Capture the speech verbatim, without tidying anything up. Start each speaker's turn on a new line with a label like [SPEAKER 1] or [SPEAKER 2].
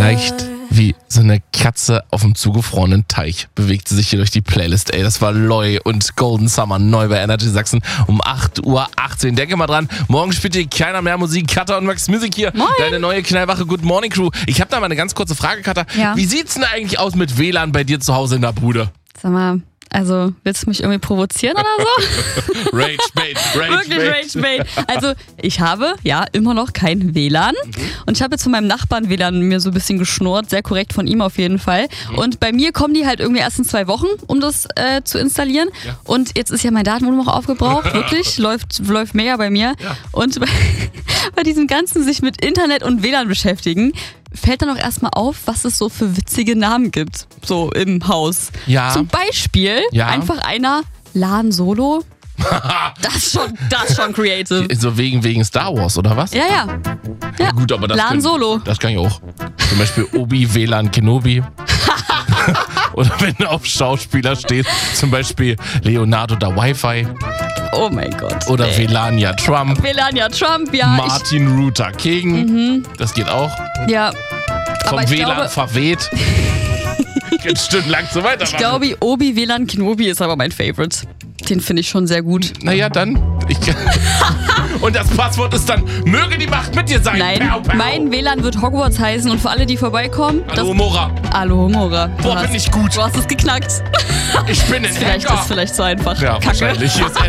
[SPEAKER 1] Leicht wie so eine Katze auf dem zugefrorenen Teich bewegt sie sich hier durch die Playlist. Ey, das war Loy und Golden Summer neu bei Energy Sachsen um acht Uhr achtzehn. Denke mal dran, morgen spielt hier keiner mehr Musik. Katha und Max Music hier.
[SPEAKER 2] Moin.
[SPEAKER 1] Deine neue Knallwache Good Morning Crew. Ich habe da mal eine ganz kurze Frage, Katha.
[SPEAKER 2] Ja.
[SPEAKER 1] Wie sieht's denn eigentlich aus mit W L A N bei dir zu Hause in der Bude?
[SPEAKER 2] Sag mal, also willst du mich irgendwie provozieren oder so?
[SPEAKER 1] Rage Bait, Rage
[SPEAKER 2] Wirklich
[SPEAKER 1] Bait.
[SPEAKER 2] Rage Bait. Also ich habe ja immer noch kein W L A N und ich habe jetzt von meinem Nachbarn W L A N mir so ein bisschen geschnurrt, sehr korrekt von ihm auf jeden Fall. Und bei mir kommen die halt irgendwie erst in zwei Wochen, um das äh, zu installieren.
[SPEAKER 1] Ja.
[SPEAKER 2] Und jetzt ist ja mein Datenvolumen auch aufgebraucht, wirklich, läuft, läuft mega bei mir.
[SPEAKER 1] Ja.
[SPEAKER 2] Und bei, bei diesem ganzen sich mit Internet und W L A N beschäftigen, fällt dann auch erstmal auf, was es so für witzige Namen gibt, so im Haus.
[SPEAKER 1] Ja.
[SPEAKER 2] Zum Beispiel
[SPEAKER 1] Ja.
[SPEAKER 2] einfach einer LAN Solo. Das ist schon, das ist schon creative.
[SPEAKER 1] So wegen, wegen Star Wars, oder was?
[SPEAKER 2] Ja, ja. Ja,
[SPEAKER 1] Gut, aber das
[SPEAKER 2] LAN
[SPEAKER 1] kann,
[SPEAKER 2] Solo.
[SPEAKER 1] Das kann ich auch. Zum Beispiel Obi W L A N Kenobi. Oder wenn auf Schauspieler steht, zum Beispiel Leonardo da Wi-Fi.
[SPEAKER 2] Oh mein Gott.
[SPEAKER 1] Oder
[SPEAKER 2] ey.
[SPEAKER 1] Melania Trump.
[SPEAKER 2] Melania Trump, ja.
[SPEAKER 1] Martin Luther King. Das geht auch.
[SPEAKER 2] Ich, ja.
[SPEAKER 1] Vom
[SPEAKER 2] Aber ich
[SPEAKER 1] W L A N
[SPEAKER 2] glaube,
[SPEAKER 1] verweht. Jetzt stundenlang so weiter.
[SPEAKER 2] ich glaube, Obi W L A N Kenobi ist aber mein Favorite. Den finde ich schon sehr gut.
[SPEAKER 1] Naja, dann. Ich, und das Passwort ist dann, möge die Macht mit dir sein.
[SPEAKER 2] Nein,
[SPEAKER 1] Pow, pow.
[SPEAKER 2] mein W L A N wird Hogwarts heißen und für alle, die vorbeikommen,
[SPEAKER 1] Hallo Mora.
[SPEAKER 2] Hallo Mora. Du
[SPEAKER 1] Boah,
[SPEAKER 2] hast-
[SPEAKER 1] bin ich gut.
[SPEAKER 2] Du hast es geknackt.
[SPEAKER 1] Ich bin ein
[SPEAKER 2] Vielleicht
[SPEAKER 1] Hacker.
[SPEAKER 2] ist vielleicht zu einfach.
[SPEAKER 1] Ja,
[SPEAKER 2] Kacke.
[SPEAKER 1] wahrscheinlich. Hier ist